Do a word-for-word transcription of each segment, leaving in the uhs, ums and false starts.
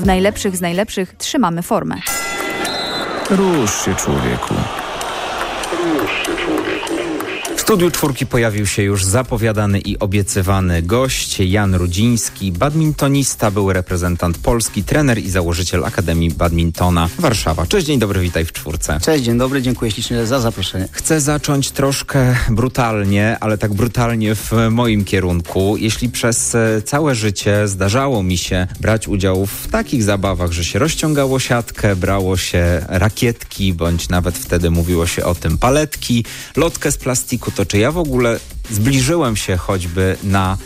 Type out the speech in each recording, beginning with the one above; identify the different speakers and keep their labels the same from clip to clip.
Speaker 1: najlepszych z najlepszych trzymamy formę.
Speaker 2: Rusz się, człowieku. W studiu Czwórki pojawił się już zapowiadany i obiecywany gość Jan Rudziński, badmintonista, był reprezentant Polski, trener i założyciel Akademii Badmintona Warszawa. Cześć, dzień dobry, witaj w Czwórce.
Speaker 3: Cześć, dzień dobry, dziękuję ślicznie za zaproszenie.
Speaker 2: Chcę zacząć troszkę brutalnie, ale tak brutalnie w moim kierunku. Jeśli przez całe życie zdarzało mi się brać udział w takich zabawach, że się rozciągało siatkę, brało się rakietki, bądź nawet wtedy mówiło się o tym paletki, lotkę z plastiku, to czy ja w ogóle zbliżyłem się choćby na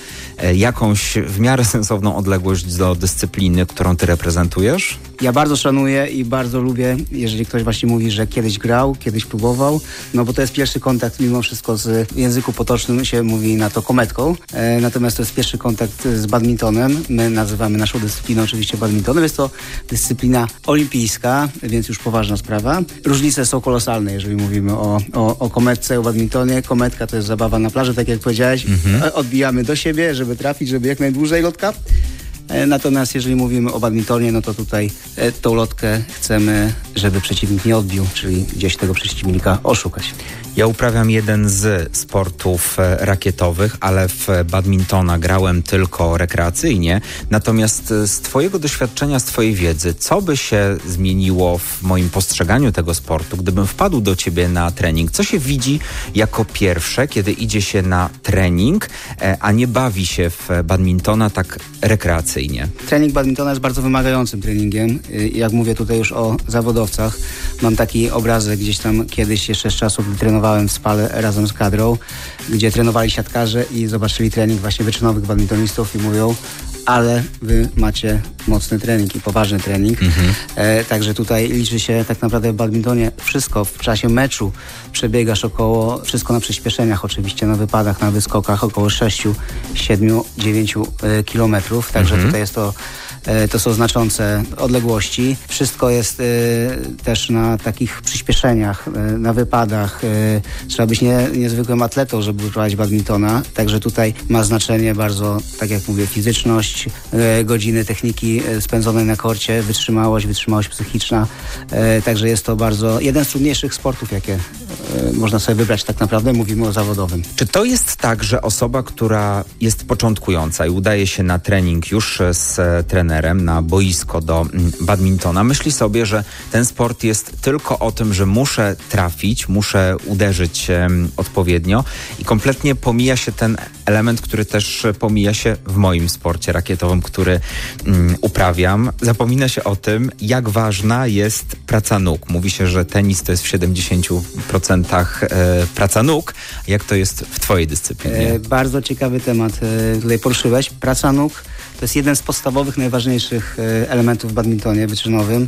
Speaker 2: jakąś w miarę sensowną odległość do dyscypliny, którą ty reprezentujesz?
Speaker 3: Ja bardzo szanuję i bardzo lubię, jeżeli ktoś właśnie mówi, że kiedyś grał, kiedyś próbował, no bo to jest pierwszy kontakt, mimo wszystko z w języku potocznym się mówi na to kometką, e, natomiast to jest pierwszy kontakt z badmintonem. My nazywamy naszą dyscyplinę oczywiście badmintonem. Jest to dyscyplina olimpijska, więc już poważna sprawa. Różnice są kolosalne, jeżeli mówimy o, o, o kometce, o badmintonie. Kometka to jest zabawa na plaży, tak jak powiedziałeś. Mhm. Odbijamy do siebie, żeby trafić, żeby jak najdłużej lotka. Natomiast jeżeli mówimy o badmintonie, no to tutaj e, tą lotkę chcemy, żeby przeciwnik nie odbił, czyli gdzieś tego przeciwnika oszukać.
Speaker 2: Ja uprawiam jeden z sportów rakietowych, ale w badmintona grałem tylko rekreacyjnie. Natomiast z twojego doświadczenia, z twojej wiedzy, co by się zmieniło w moim postrzeganiu tego sportu, gdybym wpadł do ciebie na trening? Co się widzi jako pierwsze, kiedy idzie się na trening, a nie bawi się w badmintona tak rekreacyjnie?
Speaker 3: Trening badmintona jest bardzo wymagającym treningiem. Jak mówię tutaj już o zawodowcach, mam taki obrazek gdzieś tam kiedyś jeszcze z czasów, gdy trenowałem w Spale razem z kadrą, gdzie trenowali siatkarze i zobaczyli trening właśnie wyczynowych badmintonistów i mówią: ale wy macie mocny trening i poważny trening. Mhm. E, także tutaj liczy się tak naprawdę w badmintonie wszystko. W czasie meczu przebiegasz około, wszystko na przyspieszeniach oczywiście, na wypadach, na wyskokach, około sześć, siedem, dziewięć e, kilometrów. Także mhm. tutaj jest to To są znaczące odległości. Wszystko jest y, też na takich przyspieszeniach, y, na wypadach. Y, trzeba być nie, niezwykłym atletą, żeby uprawiać badmintona. Także tutaj ma znaczenie bardzo, tak jak mówię, fizyczność, y, godziny techniki y, spędzone na korcie, wytrzymałość, wytrzymałość psychiczna. Y, także jest to bardzo jeden z trudniejszych sportów, jakie y, można sobie wybrać tak naprawdę. Mówimy o zawodowym.
Speaker 2: Czy to jest tak, że osoba, która jest początkująca i udaje się na trening już z trenerem, na boisko do badmintona, myśli sobie, że ten sport jest tylko o tym, że muszę trafić, muszę uderzyć um, odpowiednio i kompletnie pomija się ten element, który też pomija się w moim sporcie rakietowym, który um, uprawiam. Zapomina się o tym, jak ważna jest praca nóg. Mówi się, że tenis to jest w siedemdziesięciu procentach e, praca nóg. Jak to jest w twojej dyscyplinie?
Speaker 3: E, bardzo ciekawy temat e, tutaj poruszyłeś. Praca nóg to jest jeden z podstawowych, najważniejszych elementów w badmintonie wyczynowym.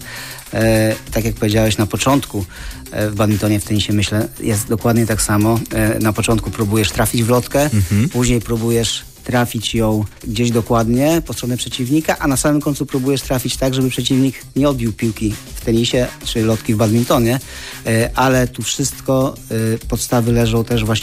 Speaker 3: E, tak jak powiedziałeś na początku, e, w badmintonie, w tenisie myślę, jest dokładnie tak samo. E, na początku próbujesz trafić w lotkę, mhm. później próbujesz trafić ją gdzieś dokładnie po stronę przeciwnika, a na samym końcu próbujesz trafić tak, żeby przeciwnik nie odbił piłki w tenisie czy lotki w badmintonie, e, ale tu wszystko, e, podstawy leżą też właśnie